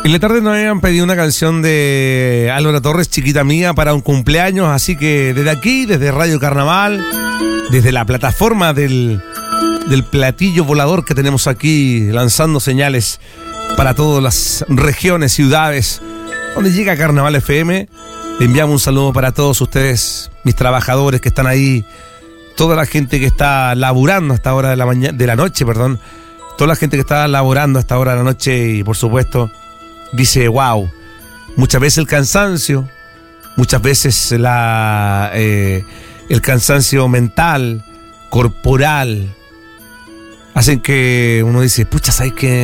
En la tarde nos habían pedido una canción de Álvaro Torres, Chiquita Mía, para un cumpleaños, así que desde aquí, desde Radio Carnaval, desde la plataforma del platillo volador que tenemos aquí, lanzando señales para todas las regiones, ciudades, donde llega Carnaval FM, le enviamos un saludo para todos ustedes, mis trabajadores que están ahí, toda la gente que está laburando a esta hora de la noche, toda la gente que está laborando a esta hora de la noche y por supuesto dice wow, muchas veces el cansancio, muchas veces el cansancio mental, corporal, hacen que uno dice, pucha, ¿sabes qué?